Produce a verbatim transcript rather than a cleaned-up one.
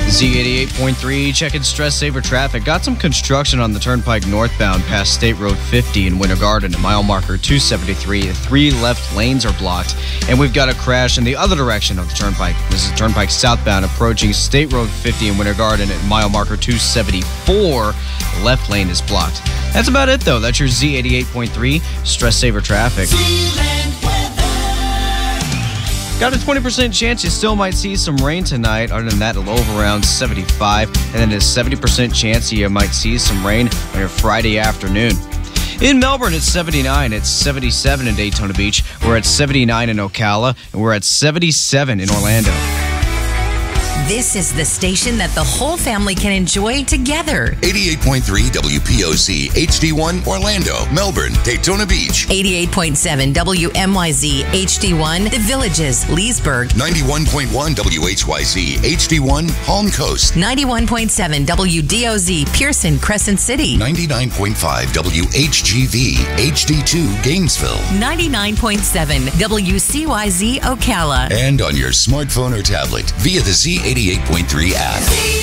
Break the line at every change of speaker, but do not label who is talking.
Z eighty-eight point three, checking stress saver traffic. Got some construction on the Turnpike northbound past State Road fifty in Winter Garden at mile marker two seventy-three. The three left lanes are blocked. And we've got a crash in the other direction of the Turnpike. This is Turnpike southbound approaching State Road fifty in Winter Garden at mile marker two seventy-four. The left lane is blocked. That's about it, though. That's your Z eighty-eight point three stress saver traffic. Got a twenty percent chance you still might see some rain tonight. Other than that, a low of around seventy-five. And then a seventy percent chance you might see some rain on your Friday afternoon. In Melbourne, it's seventy-nine. It's seventy-seven in Daytona Beach. We're at seventy-nine in Ocala. And we're at seventy-seven in Orlando.
This is the station that the whole family can enjoy together.
eighty-eight point three W P O C H D one Orlando, Melbourne, Daytona Beach.
eighty-eight point seven W M Y Z H D one The Villages, Leesburg.
ninety-one point one W H Y Z H D one Palm Coast.
ninety-one point seven W D O Z Pearson, Crescent City.
ninety-nine point five W H G V H D two Gainesville.
ninety-nine point seven W C Y Z Ocala.
And on your smartphone or tablet via the Z eighty-eight point three app.